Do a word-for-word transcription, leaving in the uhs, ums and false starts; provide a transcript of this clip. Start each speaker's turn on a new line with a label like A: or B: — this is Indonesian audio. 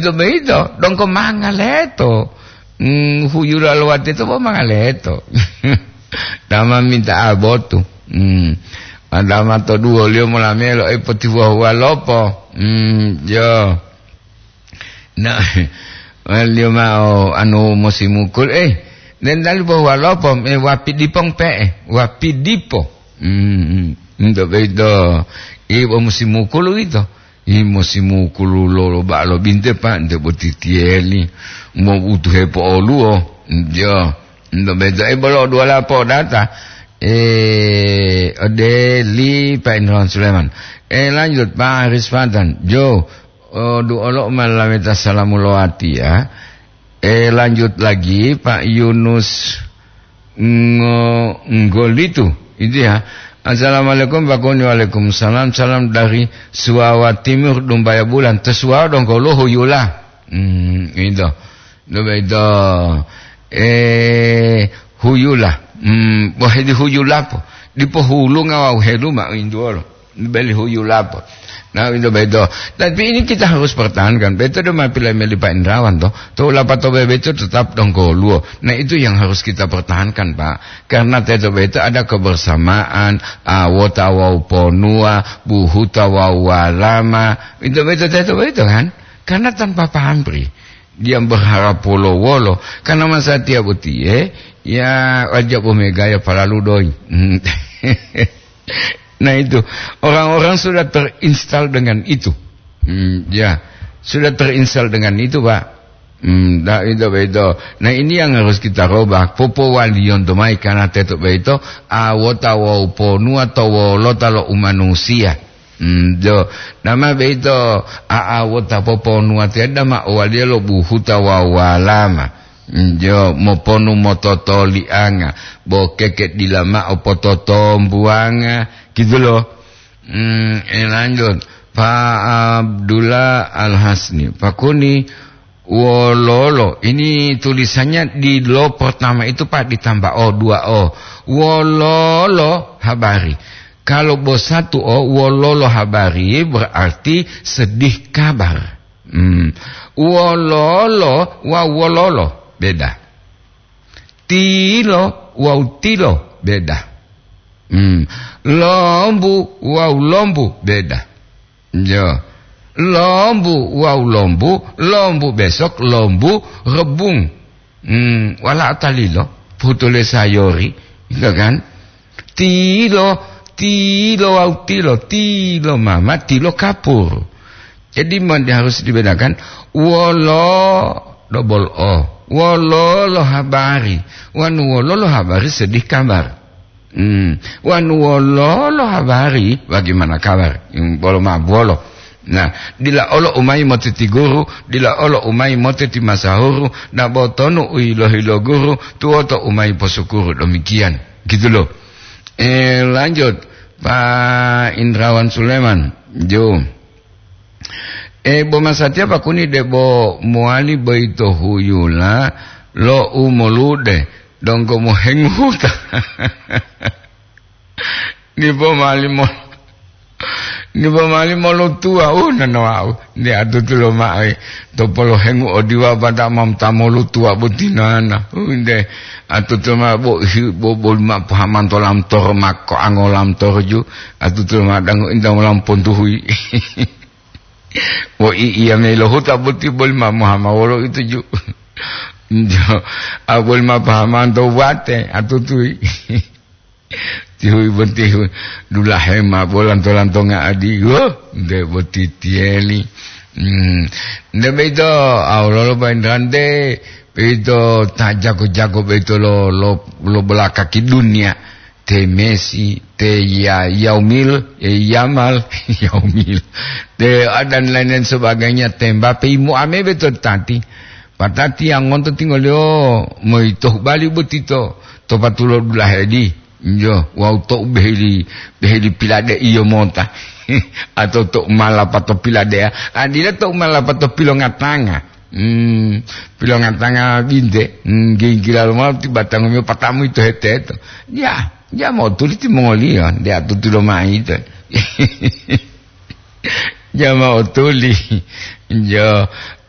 A: Itu beito, dong ko mangaleto. Hmm, huyura luat itu po mangaleto. Dama minta aboto. Hmm. Dama to duo lio molamelo e potiwa walopo. Hmm, yo. Nah, lio mau anu mosimukul eh. Dan dali po walopo e wapidipong pe, wapidipo. Hmm, ndo beito. Ibo mosimukul itu. Imo simukulu lolo balo binte pa nde botitieli mo utuhe po oluo jo ndo beda e bolo dua lapo data e ode li Pak Indra Sulaiman e lanjut Pak Aris Fatan jo o du olok malameta salamulawati ya e lanjut lagi Pak Yunus Ngolitu itu ya. Assalamualaikum Pakuni, waalaikumsalam. Salam dari Suawa Timur Dumbaya Bulan. Tesuawa dong kalau huyula. Hmm, itu. Dumbaya itu. Eh, huyula. Hmm, boleh di huyula po. Di po hulu ngawa helu mak indoro. Beli huyula po. Nah itu bedo. Tapi ini kita harus pertahankan. Beto do mapilai meli Pak Indrawan toh. Toh lapato beto tetap dong koluo. Nah itu yang harus kita pertahankan Pak. Karena teto beto ada kebersamaan. Awota wau ponua, buhuta wau walama. Itu beto teto beto kan. Karena tanpa pahampri. Dia berharap polo wolo. Karena masa tiap utie. Ya wajib omega ya para ludoi. Nah itu orang-orang sudah terinstal dengan itu, hmm, ya sudah terinstal dengan itu Pak. Hmm, dah itu beto. Nah ini yang harus kita robah. Popo walion domai karena teto beto. Awota wau ponu atau wolota lo manusia. Hmm, jo nama beto. Awota popo nuati ada ma walia lo buhuta wawalama. Jo moponu mototo lianga bo keket dilama opototo buanga gitu loh. Hmm, eh, lanjut Pak Abdullah Al-Hasni Pakuni wololo ini tulisannya di lo pertama itu Pak ditambah o dua o wololo habari. Kalau bos satu o wololo habari berarti sedih kabar. Hmm. Wololo wa wololo beda. Tilo wau tilo beda. Hmm. Lombu wau lombu beda. Jo. Lombu wau lombu, lombu besok lombu rebung. Hmm. Wala atalilo putule sayori, gitu kan? Tilo, tilo wau tilo, tilo mama, tilo kapur. Jadi harus dibedakan. Wolo double o. Wololo habari. Wanu wololo habari sedih kabar. Hmm. Wanu wololo habari bagaimana kabar? Yang bolo ma bolo. Nah, dila olo umai moteti guru, dila olo umai moteti masahuru, na botonu uilo hilo guru, tuoto umai posukuru. Demikian. Gitu loh. Eh lanjut Pak Indrawan Sulaiman. Jo. E bo masatia pakuni debo muali baito huyula lo umolude dongko mohenguta. Ni bo mali mo ni bo mali molo tua una no au ni adu tulo mai to polo hengu odiwa pada mam tamolu tua butinana unde atu tuma bo bo bol ma pahaman to lam tor makko angolam torju atu tuma dangu indang lam pontuhui. Wo iya melo huta buti bol ma Muhammad wolo itu ju. Jo abol ma pahaman to wate atutui. Tihui benti dula hema bolan tolan tonga adi go de boti tieli. Hmm de beto awlo bandande beto tajago-jago beto lo lo lo belakaki dunia. Te Messi, te ya Yaumil, ya Yamal, Yaumil, te dan lain-lain sebagainya, te Mbappe, imu ame betul tadi, patati yang ngonton tinggal yo, mau itu balik betito, to patulo dula hedi, jo, wow to beheli, beheli pilade iyo monta, atau to malah pato pilade, adila to malah pato pilongatanga. Hmm, pilongan tanga binte, hmm, gila rumah tiba tanggung patamu itu hete itu, ya, ya mau tulis di Mongolia, dia tuh tuh rumah itu, ya mau tulis, jo,